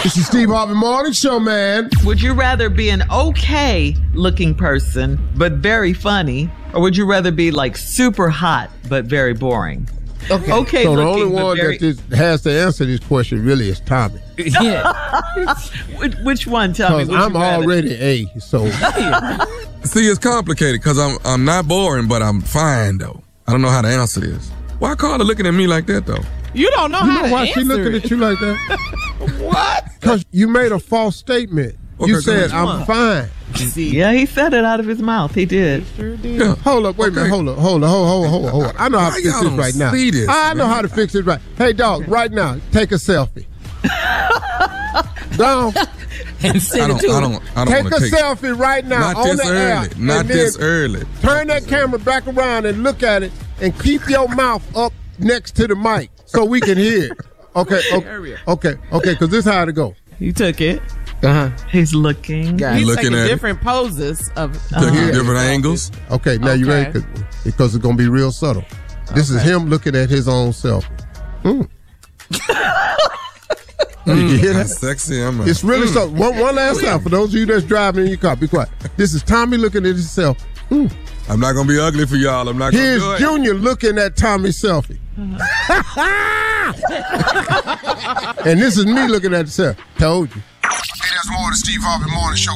This is Steve Harvey Morning Show, man. Would you rather be an okay-looking person but very funny, or would you rather be like super hot but very boring? Okay. So the only one that has to answer this question really is Tommy. Yeah. Which one, Tommy? Because I'm already A. So see, it's complicated because I'm not boring, but I'm fine though. I don't know how to answer this. Why Carla looking at me like that though? You don't know how to why answer she looking it. at you like that? What? Because you made a false statement. You said I'm fine. Yeah, he said it out of his mouth. He did. Sure did. Yeah. Hold up, wait a minute. Hold up. I know how to fix this right now. I know how to fix it right. Hey, dog, right now, take a selfie. Down. And send it to him. I don't take wanna a selfie right now not on this the early. air. Not this early. Turn that camera back around and look at it and keep your mouth up next to the mic so we can hear it. Okay, because this is how to go. You took it. He's looking. He's looking taking at different poses of different angles. Okay, now you ready? Because it's going to be real subtle. This is him looking at his own selfie. Did you hear that? That's sexy. It's really subtle. One last time for those of you that's driving in your car. Be quiet. This is Tommy looking at himself. I'm not going to be ugly for y'all. I'm not going to Here's do it. Junior looking at Tommy's selfie. And this is me looking at the selfie. Told you. Hey, there's more of the Steve Harvey Morning Show.